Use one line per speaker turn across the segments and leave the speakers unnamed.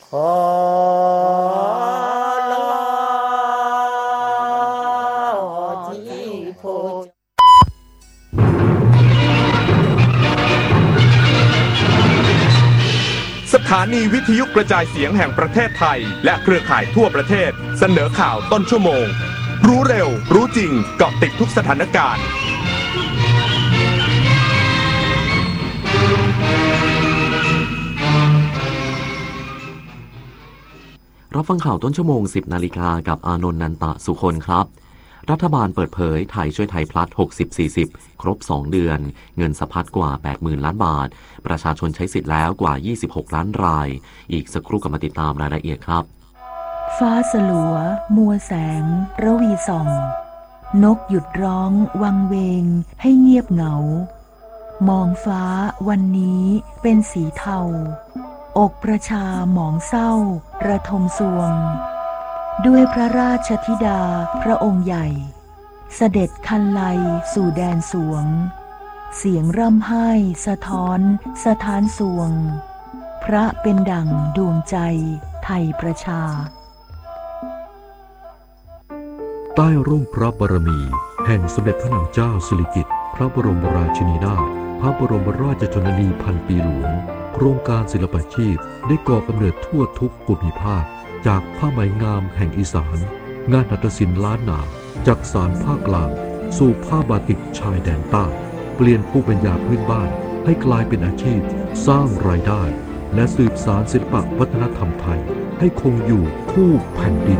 ขอที่โพ
สถานีวิทยุกระจายเสียงแห่งประเทศไทยและเครือข่ายทั่วประเทศเสนอข่าวต้นชั่วโมงรู้เร็วรู้จริงเกาะติดทุกสถานการณ์
รับฟังข่าวต้นชั่วโมง 10 นาฬิกากับอานนท์ นันตะสุคนครับรัฐบาลเปิดเผยไทยช่วยไทยพลัส 60-40 ครบ 2 เดือนเงินสะพัดกว่า 80,000 ล้านบาทประชาชนใช้สิทธิ์แล้วกว่า 26 ล้านรายอีกสักครู่กลับมาติดตามรายละเอียดครับ
ฟ้าสลัวมัวแสงระวีส่องนกหยุดร้องวังเวงให้เงียบเหงามองฟ้าวันนี้เป็นสีเทาอกประชาหมองเศร้าระทมสวงด้วยพระราชธิดาพระองค์ใหญ่เสด็จคันไลสู่แดนสวงเสียงร่ำไห้สะท้อนสถานสวงพระเป็นดั่งดวงใจไทยประชา
ใต้ร่มพระบารมีแห่งสมเด็จพระนางเจ้าสิริกิติ์พระบรมราชินีนาถพระบรมราชชนนีพันปีหลวงโครงการศิลปาชีพได้ก่อกำเนิดทั่วทุกภูมิภาคจากผ้าไหมงามแห่งอีสานงานหัตถศิลป์ล้านนาจากสานภาคกลางสู่ผ้าบาติกชายแดนใต้เปลี่ยนภูมิปัญญาพื้นบ้านให้กลายเป็นอาชีพสร้างรายได้และสืบสานศิลปวัฒนธรรมไทยให้คงอยู่คู่แผ่นดิน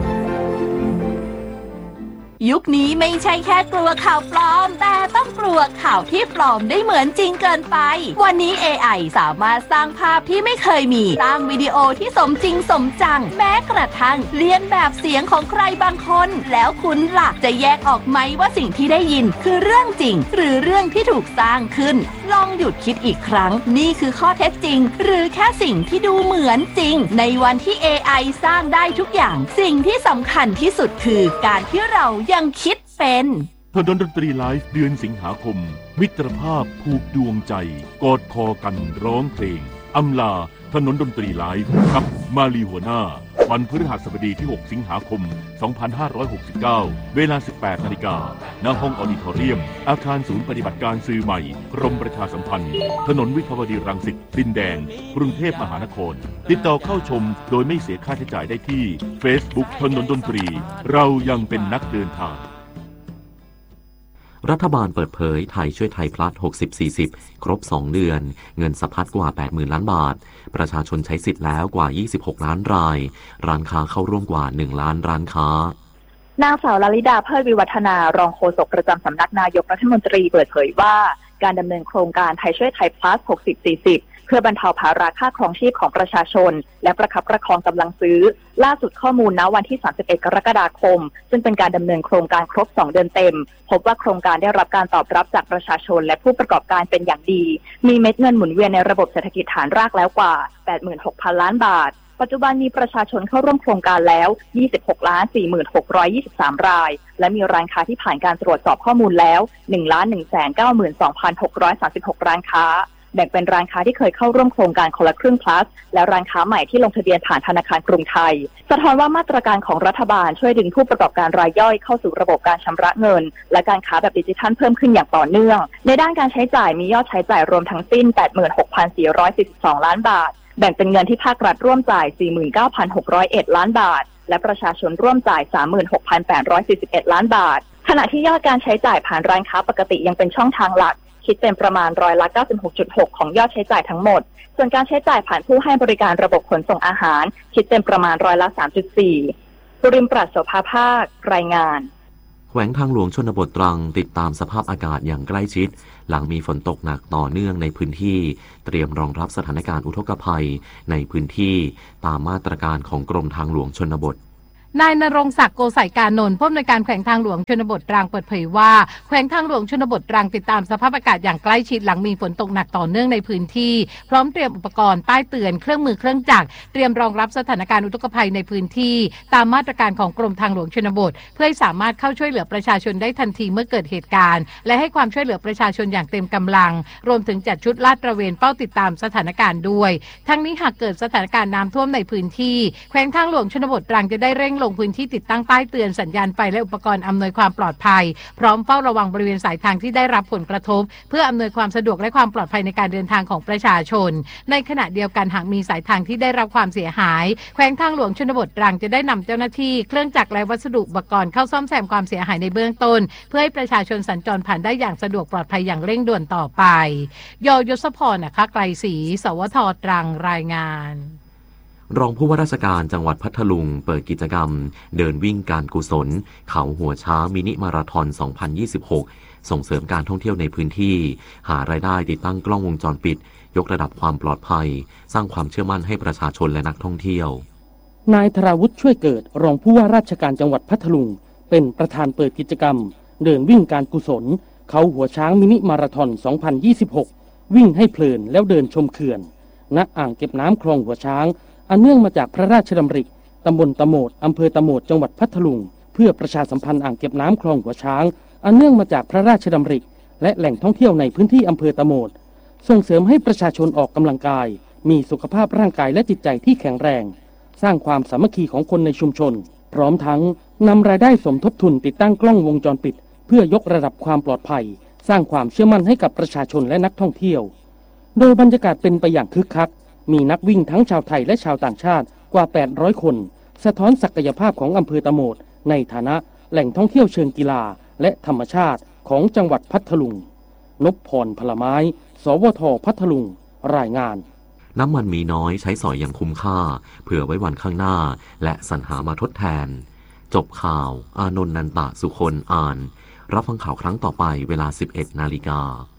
ยุคนี้ไม่ใช่แค่กลัวข่าวปลอมแต่ต้องกลัวข่าวที่ปลอมได้เหมือนจริงเกินไปวันนี้ AI สามารถสร้างภาพที่ไม่เคยมีสร้างวิดีโอที่สมจริงสมจังแม้กระทั่งเลียนแบบเสียงของใครบางคนแล้วคุณล่ะจะแยกออกไหมว่าสิ่งที่ได้ยินคือเรื่องจริงหรือเรื่องที่ถูกสร้างขึ้นลองหยุดคิดอีกครั้งนี่คือข้อเท็จจริงหรือแค่สิ่งที่ดูเหมือนจริงในวันที่ AI สร้างได้ทุกอย่างสิ่งที่สำคัญที่สุดคือการที่เรายังคิดเป็น
ถนนดนตรีไลฟ์เดือนสิงหาคมมิตรภาพผูกดวงใจกอดคอกันร้องเพลงอำลาถนนดนตรีไลฟ์กับมาลีหัวหน้าวันพฤหัสบดีที่ 6 สิงหาคม 2569 เวลา 18 นาฬิกาณ ห้องออดิทอเรียมอาคารศูนย์ปฏิบัติการสื่อใหม่กรมประชาสัมพันธ์ถนนวิภาวดีรังสิตดินแดงกรุงเทพมหานครติดต่อเข้าชมโดยไม่เสียค่าใช้จ่ายได้ที่ Facebook ถนนดนตรีเรายังเป็นนักเดินทาง
รัฐบาลเปิดเผยไทยช่วยไทยพลัส 60-40 ครบ 2 เดือนเงินสะพัดกว่า 80,000 ล้านบาทประชาชนใช้สิทธิ์แล้วกว่า 26 ล้านรายร้านค้าเข้าร่วมกว่า 1 ล้านร้านค้าน
างสาวลลิดาเพิดวิวัฒนารองโฆษกประจำสำนักนายกรัฐมนตรีเปิดเผยว่าการดำเนินโครงการไทยช่วยไทยพลัส 60-40เพื่อบรรเทาภาระค่าครองชีพของประชาชนและประคับประคองกำลังซื้อล่าสุดข้อมูลณวันที่ 31 กรกฎาคมซึ่งเป็นการดำเนินโครงการครบ 2 เดือนเต็มพบว่าโครงการได้รับการตอบรับจากประชาชนและผู้ประกอบการเป็นอย่างดีมีเม็ดเงินหมุนเวียนในระบบเศรษฐกิจฐานรากแล้วกว่า 86,000 ล้านบาทปัจจุบันมีประชาชนเข้าร่วมโครงการแล้ว 26,46,23 รายและมีร้านค้าที่ผ่านการตรวจสอบข้อมูลแล้ว 1,192,636 ร้านค้าแบ่งเป็นร้านค้าที่เคยเข้าร่วมโครงการคนละครึ่ง plus และร้านค้าใหม่ที่ลงทะเบียนผ่านธนาคารกรุงไทยสะท้อนว่ามาตรการของรัฐบาลช่วยดึงผู้ประกอบการรายย่อยเข้าสู่ระบบการชำระเงินและการค้าแบบดิจิทัลเพิ่มขึ้นอย่างต่อเนื่องในด้านการใช้จ่ายมียอดใช้จ่ายรวมทั้งสิ้น 86,442 ล้านบาทแบ่งเป็นเงินที่ภาครัฐร่วมจ่าย 49,601 ล้านบาทและประชาชนร่วมจ่าย 36,841 ล้านบาทขณะที่ยอดการใช้จ่ายผ่านร้านค้าปกติยังเป็นช่องทางหลักคิดเป็นประมาณ96.6% ของยอดใช้จ่ายทั้งหมดส่วนการใช้จ่ายผ่านผู้ให้บริการระบบขนส่งอาหารคิดเป็นประมาณ3.4%สุรินทร์ปราศโสภาภาครายงาน
แขวงทางหลวงชนบทตรังติดตามสภาพอากาศอย่างใกล้ชิดหลังมีฝนตกหนักต่อเนื่องในพื้นที่เตรียมรองรับสถานการณ์อุทกภัยในพื้นที่ตามมาตรการของกรมทางหลวงชนบท
นายณรงค์ศักดิ์โกไสกานนท์ผู้อำนวยการแขวงทางหลวงชนบทตรังเปิดเผยว่าแขวงทางหลวงชนบทตรังติดตามสภาพอากาศอย่างใกล้ชิดหลังมีฝนตกหนักต่อเนื่องในพื้นที่พร้อมเตรียมอุปกรณ์ป้ายเตือนเครื่องมือเครื่องจักรเตรียมรองรับสถานการณ์อุทกภัยในพื้นที่ตามมาตรการของกรมทางหลวงชนบทเพื่อให้สามารถเข้าช่วยเหลือประชาชนได้ทันทีเมื่อเกิดเหตุการณ์และให้ความช่วยเหลือประชาชนอย่างเต็มกำลังรวมถึงจัดชุดลาดตระเวนเฝ้าติดตามสถานการณ์ด้วยทั้งนี้หากเกิดสถานการณ์น้ำท่วมในพื้นที่แขวงทางหลวงชนบทตรังจะได้เร่งลงพื้นที่ติดตั้งป้ายเตือนสัญญาณไฟและอุปกรณ์อำนวยความปลอดภัยพร้อมเฝ้าระวังบริเวณสายทางที่ได้รับผลกระทบเพื่ออำนวยความสะดวกและความปลอดภัยในการเดินทางของประชาชนในขณะเดียวกันหากมีสายทางที่ได้รับความเสียหายแขวงทางหลวงชนบทตรังจะได้นำเจ้าหน้าที่เครื่องจักรและวัสดุอุปกรณ์เข้าซ่อมแซมความเสียหายในเบื้องต้นเพื่อให้ประชาชนสัญจรผ่านได้อย่างสะดวกปลอดภัยอย่างเร่งด่วนต่อไปยศพรนะคะไกลศรีสวทตรังรายงาน
รองผู้ว่าราชการจังหวัดพัทลุงเปิดกิจกรรมเดินวิ่งการกุศลเขาหัวช้างมินิมาราธอน 2026 ส่งเสริมการท่องเที่ยวในพื้นที่หารายได้ติดตั้งกล้องวงจรปิดยกระดับความปลอดภัยสร้างความเชื่อมั่นให้ประชาชนและนักท่องเที่ยวน
ายธราวุฒิช่วยเกิดรองผู้ว่าราชการจังหวัดพัทลุงเป็นประธานเปิดกิจกรรมเดินวิ่งการกุศลเขาหัวช้างมินิมาราธอน 2026 วิ่งให้เพลินแล้วเดินชมเขื่อนณอ่างเก็บน้ำคลองหัวช้างอันเนื่องมาจากพระราชดำริตำบลตะโหมดอำเภอตะโหมดจังหวัดพัทลุงเพื่อประชาสัมพันธ์อ่างเก็บน้ำคลองหัวช้างอันเนื่องมาจากพระราชดำริและแหล่งท่องเที่ยวในพื้นที่อำเภอตะโหมดส่งเสริมให้ประชาชนออกกำลังกายมีสุขภาพร่างกายและจิตใจที่แข็งแรงสร้างความสามัคคีของคนในชุมชนพร้อมทั้งนำรายได้สมทบทุนติดตั้งกล้องวงจรปิดเพื่อยกระดับความปลอดภัยสร้างความเชื่อมั่นให้กับประชาชนและนักท่องเที่ยวโดยบรรยากาศเป็นไปอย่างคึกคักมีนักวิ่งทั้งชาวไทยและชาวต่างชาติกว่า800คนสะท้อนศักยภาพของอำเภอตะโหมดในฐานะแหล่งท่องเที่ยวเชิงกีฬาและธรรมชาติของจังหวัดพัทลุงนพพรพลไม้สวทพัทลุงรายงาน
น้ำมันมีน้อยใช้สอยอย่างคุ้มค่าเผื่อไว้วันข้างหน้าและสรรหามาทดแทนจบข่าวอานนท์นันตะสุคนอ่านรับฟังข่าวครั้งต่อไปเวลา 11 นาฬิกา